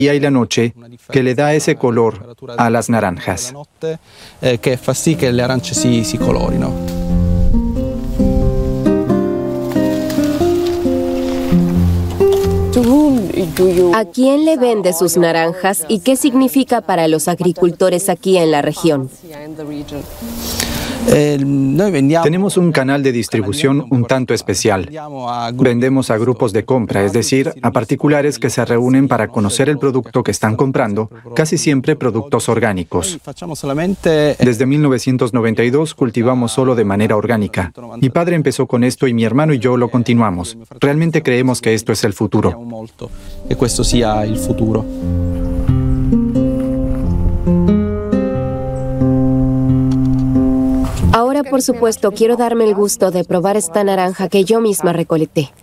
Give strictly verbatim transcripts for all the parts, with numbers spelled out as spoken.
y la noche que le da ese color a las naranjas. Que fa sì che le arance si, si colorino. ¿A quién le vende sus naranjas y qué significa para los agricultores aquí en la región? Tenemos un canal de distribución un tanto especial. Vendemos a grupos de compra, es decir, a particulares que se reúnen para conocer el producto que están comprando, casi siempre productos orgánicos. Desde mil novecientos noventa y dos cultivamos solo de manera orgánica. Mi padre empezó con esto y mi hermano y yo lo continuamos. Realmente creemos que esto es el futuro. Que questo sia il futuro. Ahora, por supuesto, quiero darme el gusto de probar esta naranja que yo misma recolecté.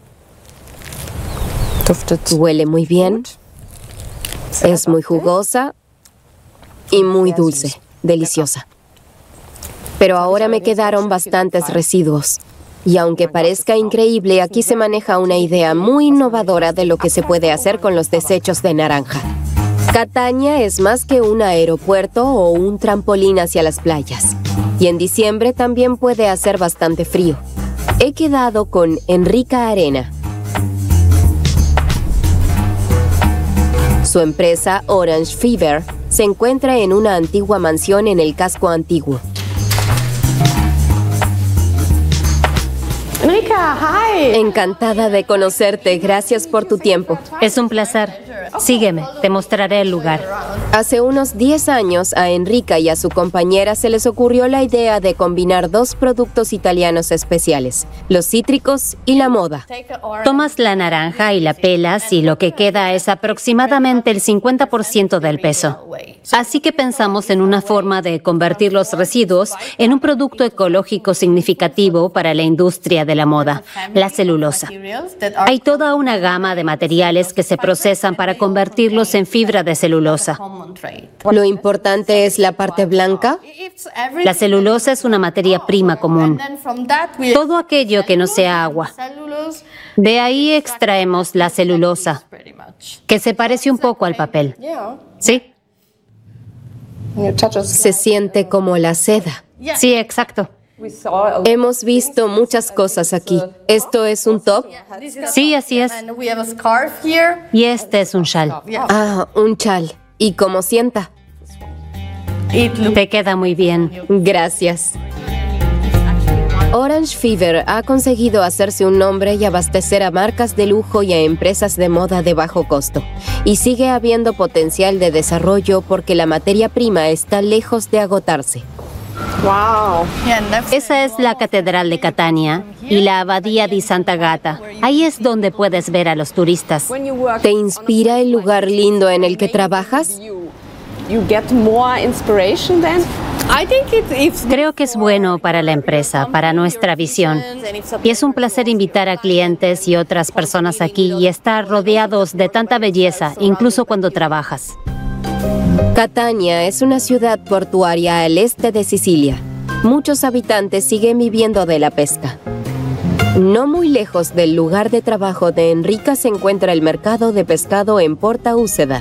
Huele muy bien, es muy jugosa y muy dulce, deliciosa. Pero ahora me quedaron bastantes residuos. Y aunque parezca increíble, aquí se maneja una idea muy innovadora de lo que se puede hacer con los desechos de naranja. Catania es más que un aeropuerto o un trampolín hacia las playas. Y en diciembre también puede hacer bastante frío. He quedado con Enrica Arena. Su empresa, Orange Fever, se encuentra en una antigua mansión en el casco antiguo. Enrica, hi. Encantada de conocerte. Gracias por tu tiempo. Es un placer. Sígueme, te mostraré el lugar. Hace unos diez años, a Enrica y a su compañera se les ocurrió la idea de combinar dos productos italianos especiales, los cítricos y la moda. Tomas la naranja y la pelas y lo que queda es aproximadamente el cincuenta por ciento del peso. Así que pensamos en una forma de convertir los residuos en un producto ecológico significativo para la industria de la moda, la celulosa. Hay toda una gama de materiales que se procesan para convertirlos en fibra de celulosa. Lo importante es la parte blanca. La celulosa es una materia prima común. Todo aquello que no sea agua. De ahí extraemos la celulosa, que se parece un poco al papel. ¿Sí? Se siente como la seda. Sí, exacto. Hemos visto muchas cosas aquí. ¿Esto es un top? Sí, así es. Y este es un chal. Ah, un chal. ¿Y cómo sienta? Te queda muy bien. Gracias. Orange Fever ha conseguido hacerse un nombre y abastecer a marcas de lujo y a empresas de moda de bajo costo. Y sigue habiendo potencial de desarrollo porque la materia prima está lejos de agotarse. Wow. Esa es la Catedral de Catania y la Abadía di Santa Agata. Ahí es donde puedes ver a los turistas. ¿Te inspira el lugar lindo en el que trabajas? Creo que es bueno para la empresa, para nuestra visión. Y es un placer invitar a clientes y otras personas aquí y estar rodeados de tanta belleza, incluso cuando trabajas. Catania es una ciudad portuaria al este de Sicilia. Muchos habitantes siguen viviendo de la pesca. No muy lejos del lugar de trabajo de Enrica se encuentra el mercado de pescado en Porta Úceda.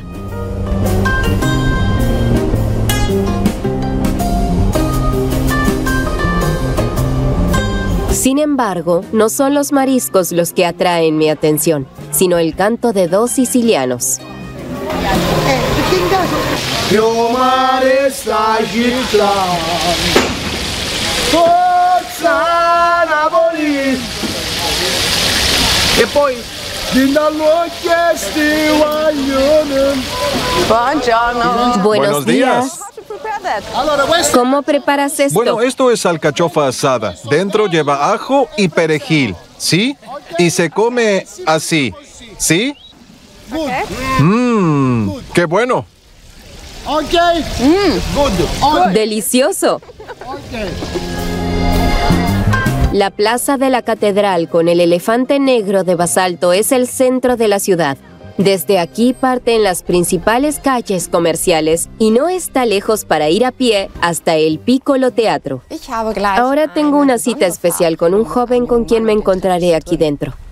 Sin embargo, no son los mariscos los que atraen mi atención, sino el canto de dos sicilianos. Buongiorno. Buenos días. ¿Cómo preparas esto? Bueno, esto es alcachofa asada. Dentro lleva ajo y perejil, ¿sí? Y se come así, ¿sí? Mmm, qué bueno. Mm. Delicioso. La plaza de la catedral con el elefante negro de basalto es el centro de la ciudad. Desde aquí parten las principales calles comerciales y no está lejos para ir a pie hasta el Piccolo Teatro. Ahora tengo una cita especial con un joven con quien me encontraré aquí dentro.